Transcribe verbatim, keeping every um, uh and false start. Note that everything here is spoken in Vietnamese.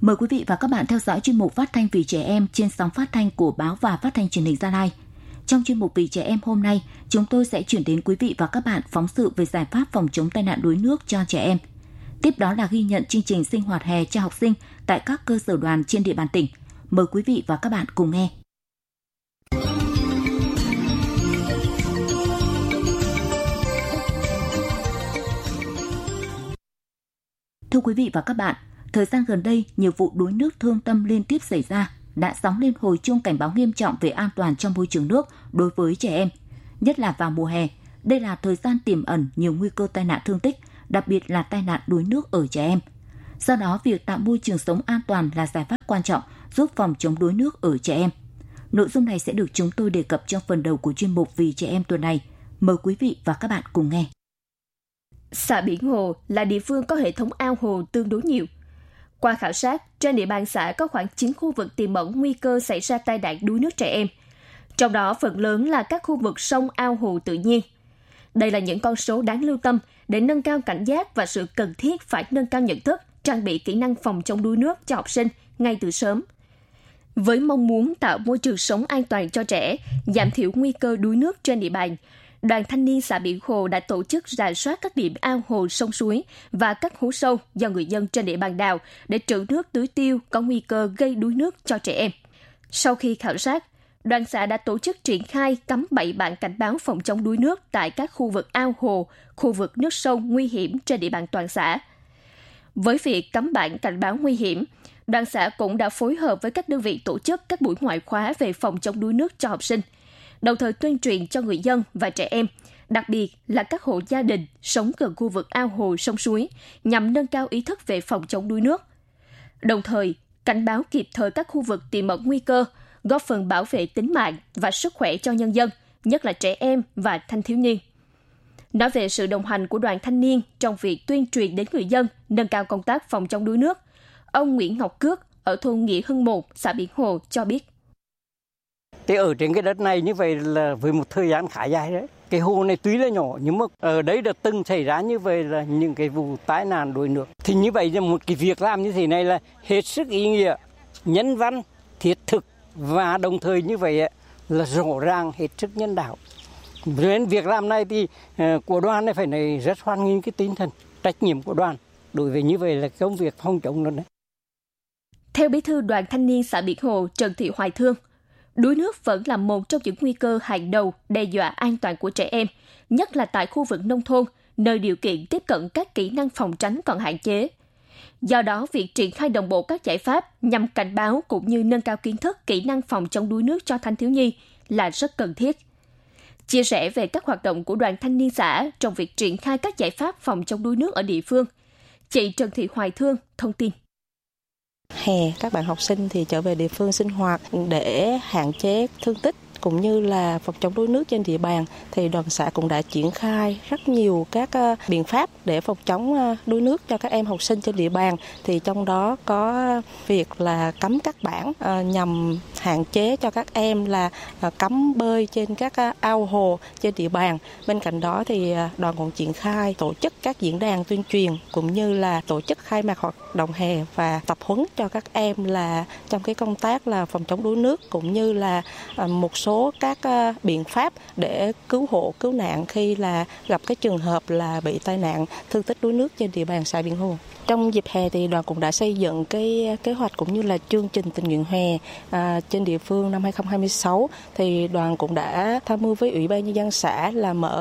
Mời quý vị và các bạn theo dõi chuyên mục Phát thanh vì trẻ em trên sóng phát thanh của Báo và Phát thanh Truyền hình Gia Lai. Trong chuyên mục Vì trẻ em hôm nay, chúng tôi sẽ chuyển đến quý vị và các bạn phóng sự về giải pháp phòng chống tai nạn đuối nước cho trẻ em. Tiếp đó là ghi nhận chương trình sinh hoạt hè cho học sinh tại các cơ sở đoàn trên địa bàn tỉnh. Mời quý vị và các bạn cùng nghe. Thưa quý vị và các bạn, thời gian gần đây, nhiều vụ đuối nước thương tâm liên tiếp xảy ra đã gióng lên hồi chuông cảnh báo nghiêm trọng về an toàn trong môi trường nước đối với trẻ em. Nhất là vào mùa hè, đây là thời gian tiềm ẩn nhiều nguy cơ tai nạn thương tích, đặc biệt là tai nạn đuối nước ở trẻ em. Do đó, việc tạo môi trường sống an toàn là giải pháp quan trọng giúp phòng chống đuối nước ở trẻ em. Nội dung này sẽ được chúng tôi đề cập trong phần đầu của chuyên mục Vì trẻ em tuần này. Mời quý vị và các bạn cùng nghe. Xã Biển Hồ là địa phương có hệ thống ao hồ tương đối nhiều. Qua khảo sát, trên địa bàn xã có khoảng chín khu vực tiềm ẩn nguy cơ xảy ra tai nạn đuối nước trẻ em. Trong đó, phần lớn là các khu vực sông ao hồ tự nhiên. Đây là những con số đáng lưu tâm để nâng cao cảnh giác và sự cần thiết phải nâng cao nhận thức, trang bị kỹ năng phòng chống đuối nước cho học sinh ngay từ sớm. Với mong muốn tạo môi trường sống an toàn cho trẻ, giảm thiểu nguy cơ đuối nước trên địa bàn, Đoàn Thanh niên xã Biển Hồ đã tổ chức rà soát các điểm ao hồ sông suối và các hố sâu do người dân trên địa bàn đào để trữ nước tưới tiêu có nguy cơ gây đuối nước cho trẻ em. Sau khi khảo sát, đoàn xã đã tổ chức triển khai cắm bảy bảng cảnh báo phòng chống đuối nước tại các khu vực ao hồ, khu vực nước sâu nguy hiểm trên địa bàn toàn xã. Với việc cắm bảng cảnh báo nguy hiểm, đoàn xã cũng đã phối hợp với các đơn vị tổ chức các buổi ngoại khóa về phòng chống đuối nước cho học sinh, đồng thời tuyên truyền cho người dân và trẻ em, đặc biệt là các hộ gia đình sống gần khu vực ao hồ sông suối, nhằm nâng cao ý thức về phòng chống đuối nước. Đồng thời, cảnh báo kịp thời các khu vực tiềm ẩn nguy cơ, góp phần bảo vệ tính mạng và sức khỏe cho nhân dân, nhất là trẻ em và thanh thiếu niên. Nói về sự đồng hành của đoàn thanh niên trong việc tuyên truyền đến người dân nâng cao công tác phòng chống đuối nước, ông Nguyễn Ngọc Cước ở thôn Nghĩa Hưng một, xã Biển Hồ cho biết. Thì ở trên cái đất này như vậy là với một thời gian khá dài đấy. Cái hồ này tuy là nhỏ nhưng mà ở đấy đã từng xảy ra như vậy là những cái vụ tai nạn đuối nước. Thì như vậy là một cái việc làm như thế này là hết sức ý nghĩa, nhân văn, thiết thực và đồng thời như vậy là rõ ràng hết sức nhân đạo. Nên việc làm này thì của đoàn này phải này rất hoan nghênh cái tinh thần trách nhiệm của đoàn đối với như vậy là công việc phòng chống nó đấy. Theo Bí thư Đoàn Thanh niên xã Biển Hồ Trần Thị Hoài Thương, đuối nước vẫn là một trong những nguy cơ hàng đầu đe dọa an toàn của trẻ em, nhất là tại khu vực nông thôn, nơi điều kiện tiếp cận các kỹ năng phòng tránh còn hạn chế. Do đó, việc triển khai đồng bộ các giải pháp nhằm cảnh báo cũng như nâng cao kiến thức kỹ năng phòng chống đuối nước cho thanh thiếu nhi là rất cần thiết. Chia sẻ về các hoạt động của Đoàn Thanh niên xã trong việc triển khai các giải pháp phòng chống đuối nước ở địa phương, chị Trần Thị Hoài Thương thông tin. Hè, các bạn học sinh thì trở về địa phương sinh hoạt để hạn chế thương tích cũng như là phòng chống đuối nước trên địa bàn, thì đoàn xã cũng đã triển khai rất nhiều các biện pháp để phòng chống đuối nước cho các em học sinh trên địa bàn. Thì trong đó có việc là cắm các bảng nhằm hạn chế cho các em là cắm bơi trên các ao hồ trên địa bàn. Bên cạnh đó thì đoàn còn triển khai tổ chức các diễn đàn tuyên truyền cũng như là tổ chức khai mạc hoạt động hè và tập huấn cho các em là trong cái công tác là phòng chống đuối nước cũng như là một số các biện pháp để cứu hộ cứu nạn khi là gặp cái trường hợp là bị tai nạn thương tích đuối nước trên địa bàn xã Biển Hồ. Trong dịp hè thì đoàn cũng đã xây dựng cái kế hoạch cũng như là chương trình tình nguyện hè à, trên địa phương năm hai không hai sáu, thì đoàn cũng đã tham mưu với Ủy ban nhân dân xã là mở